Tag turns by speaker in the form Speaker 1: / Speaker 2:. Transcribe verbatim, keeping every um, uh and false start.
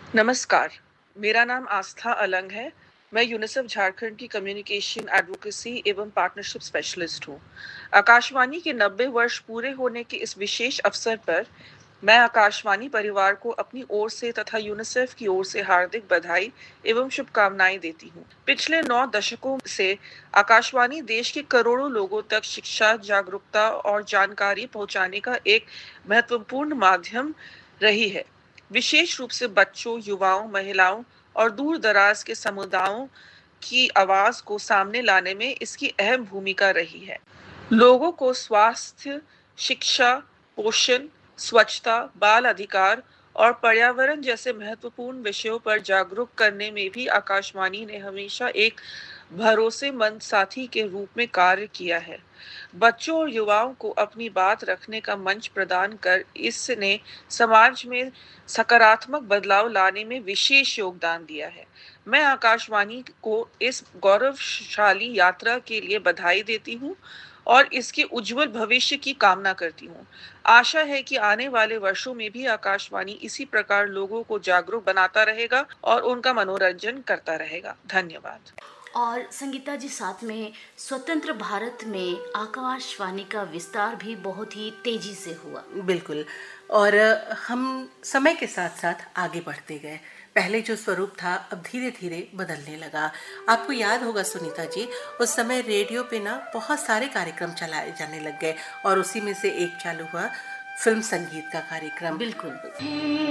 Speaker 1: नमस्कार, मेरा नाम आस्था अलंग है। मैं यूनिसेफ झारखंड की कम्युनिकेशन, एडवोकेसी एवं पार्टनरशिप स्पेशलिस्ट हूँ। आकाशवाणी के नब्बे वर्ष पूरे होने के इस विशेष अवसर पर मैं आकाशवाणी परिवार को अपनी ओर से तथा यूनिसेफ की ओर से हार्दिक बधाई एवं शुभकामनाएं देती हूँ। पिछले नौ दशकों से आकाशवाणी देश के करोड़ों लोगों तक शिक्षा, जागरूकता और जानकारी पहुंचाने का एक महत्वपूर्ण माध्यम रही है। विशेष रूप से बच्चों, युवाओं, महिलाओं और दूर दराज के समुदायों की आवाज को सामने लाने में इसकी अहम भूमिका रही है। लोगों को स्वास्थ्य, शिक्षा, पोषण, स्वच्छता, बाल अधिकार और पर्यावरण जैसे महत्वपूर्ण विषयों पर जागरूक करने में भी आकाशवाणी ने हमेशा एक भरोसेमंद साथी के रूप में कार्य किया है। बच्चों और युवाओं को अपनी बात रखने का मंच प्रदान कर इसने समाज में सकारात्मक बदलाव लाने में विशेष योगदान दिया है। मैं आकाशवाणी को इस गौरवशाली यात्रा के लिए बधाई देती हूँ और इसके उज्जवल भविष्य की कामना करती हूँ। आशा है कि आने वाले वर्षों में भी आकाशवाणी इसी प्रकार लोगों को जागरूक बनाता रहेगा और उनका मनोरंजन करता रहेगा। धन्यवाद।
Speaker 2: और संगीता जी, साथ में स्वतंत्र भारत में आकाशवाणी का विस्तार भी बहुत ही तेजी से हुआ।
Speaker 3: बिल्कुल। और हम समय के साथ साथ आगे बढ़ते गए। पहले जो स्वरूप था अब धीरे धीरे बदलने लगा। आपको याद होगा सुनीता जी, उस समय रेडियो पे ना बहुत सारे कार्यक्रम चलाए जाने लग गए और उसी में से एक चालू हुआ फिल्म संगीत का कार्यक्रम।
Speaker 2: बिल्कुल।